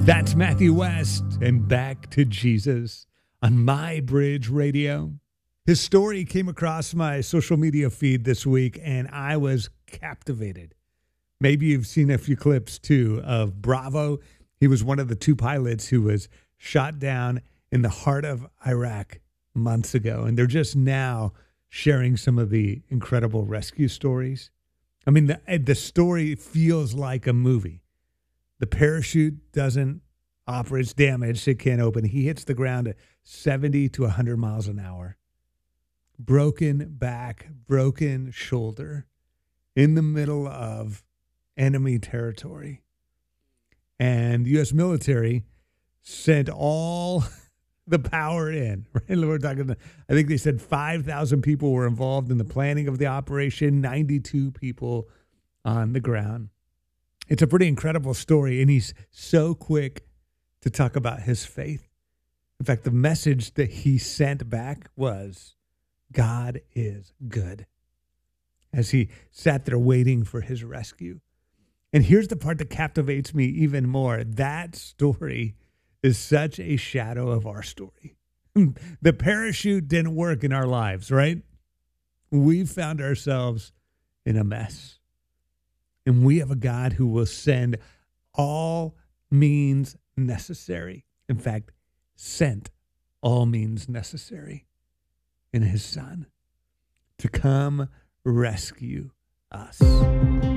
That's Matthew West and Back to Jesus on My Bridge Radio. His story came across my social media feed this week, and I was captivated. Maybe you've seen a few clips, too, of Bravo. He was one of the two pilots who was shot down in the heart of Iraq months ago, and they're just now sharing some of the incredible rescue stories. I mean, the story feels like a movie. The parachute doesn't operate. It's damaged. It can't open. He hits the ground at 70 to 100 miles an hour. Broken back, broken shoulder in the middle of enemy territory. And the U.S. military sent all the power in. Right? We're talking, I think they said 5,000 people were involved in the planning of the operation, 92 people on the ground. It's a pretty incredible story, and he's so quick to talk about his faith. In fact, the message that he sent back was, God is good, as he sat there waiting for his rescue. And here's the part that captivates me even more. That story is such a shadow of our story. The parachute didn't work in our lives, right? We found ourselves in a mess. And we have a God who will send all means necessary. In fact, sent all means necessary in his Son to come rescue us.